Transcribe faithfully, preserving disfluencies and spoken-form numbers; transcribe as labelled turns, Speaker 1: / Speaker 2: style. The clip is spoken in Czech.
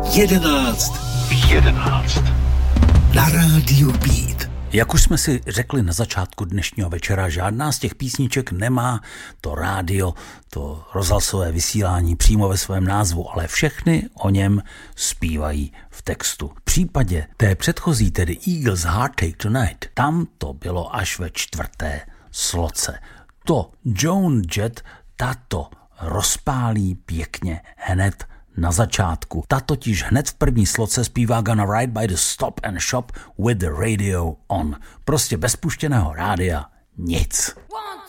Speaker 1: Jedenáct. Jedenáct. Na rádiu Beat.
Speaker 2: Jak už jsme si řekli na začátku dnešního večera, žádná z těch písniček nemá to rádio, to rozhlasové vysílání přímo ve svém názvu, ale všechny o něm zpívají v textu. V případě té předchozí, tedy Eagles Heartache Tonight, tam to bylo až ve čtvrté sloce. To Joan Jett, tato rozpálí pěkně hned na začátku. Ta totiž hned v první sloce zpívá Gonna ride by the stop and shop with the radio on. Prostě bez puštěného rádia nic.
Speaker 3: One,